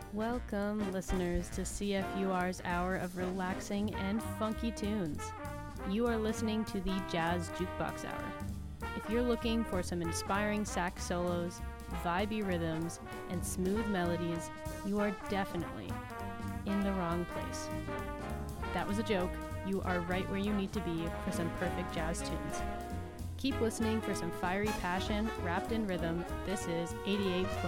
Welcome, listeners, to CFUR's hour of relaxing and funky tunes. You are listening to the Jazz Jukebox Hour. If you're looking for some inspiring sax solos, vibey rhythms, and smooth melodies, you are definitely in the wrong place. That was a joke. You are right where you need to be for some perfect jazz tunes. Keep listening for some fiery passion wrapped in rhythm. This is 88.1